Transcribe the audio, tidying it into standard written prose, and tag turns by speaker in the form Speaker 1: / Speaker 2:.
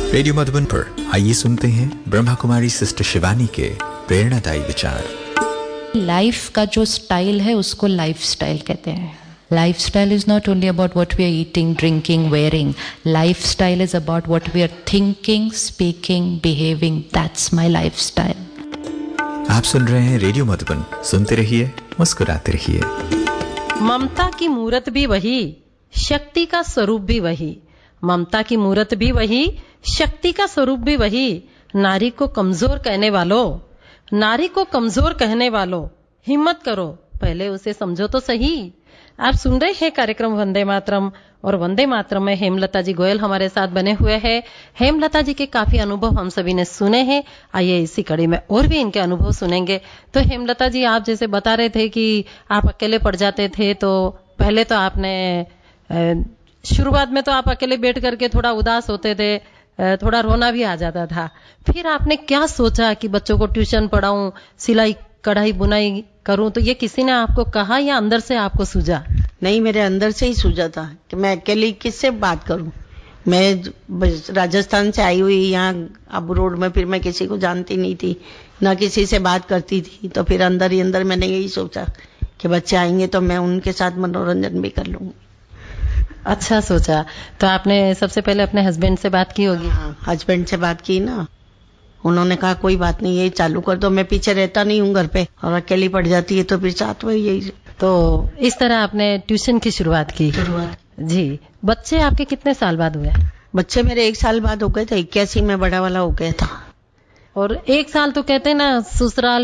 Speaker 1: Radio Madhuban पर आइए सुनते हैं ब्रह्मा कुमारी सिस्टर शिवानी के प्रेरणादायी विचार।
Speaker 2: लाइफ का जो स्टाइल है उसको लाइफ स्टाइल कहते हैं। Life style is not only about what we are eating, drinking, wearing. Life style is about what we are thinking, speaking, behaving. That's my life style.
Speaker 1: आप सुन रहे हैं रेडियो मधुबन, सुनते रहिए, मुस्कुराते रहिए।
Speaker 3: ममता की मूरत भी वही, शक्ति का स्वरूप भी वही। ममता की मूरत भी वही, शक्ति का स्वरूप भी वही। नारी को कमजोर कहने वालों, नारी को कमजोर कहने वालों, हिम्मत करो, पहले उसे समझो तो सही। आप सुन रहे हैं कार्यक्रम वंदे मातरम, और वंदे मातरम में हेमलता जी गोयल हमारे साथ बने हुए हैं। हेमलता जी के काफी अनुभव हम सभी ने सुने हैं। आइए इसी कड़ी में और भी इनके अनुभव सुनेंगे। तो हेमलता जी, आप जैसे बता रहे थे कि आप अकेले पड़ जाते थे, तो पहले तो आपने शुरुआत में तो आप अकेले बैठ करके थोड़ा उदास होते थे, थोड़ा रोना भी आ जाता था। फिर आपने क्या सोचा कि बच्चों को ट्यूशन पढ़ाऊं, सिलाई कढ़ाई बुनाई करूं, तो ये किसी ने आपको कहा या अंदर से आपको सूझा?
Speaker 4: नहीं, मेरे अंदर से ही सूझा था कि मैं अकेली किससे बात करूं। मैं राजस्थान से आई हुई यहाँ अब रोड में, फिर मैं किसी को जानती नहीं थी, ना किसी से बात करती थी। तो फिर अंदर ही अंदर मैंने यही सोचा कि बच्चे आएंगे तो मैं उनके साथ मनोरंजन भी कर लूंगी।
Speaker 3: अच्छा सोचा। तो आपने सबसे पहले अपने हस्बैंड से बात की होगी?
Speaker 4: हाँ, हस्बैंड से बात की ना। उन्होंने कहा कोई बात नहीं, यही चालू कर दो, मैं पीछे रहता नहीं हूँ घर पे, और अकेली पड़ जाती है तो फिर साथ में यही।
Speaker 3: तो इस तरह आपने ट्यूशन की शुरुआत की? जी। बच्चे आपके कितने साल बाद हुए?
Speaker 4: बच्चे मेरे 1 साल बाद हो गए थे, 81 में बड़ा वाला हो गया था।
Speaker 3: और 1 साल तो कहते हैं ना, ससुराल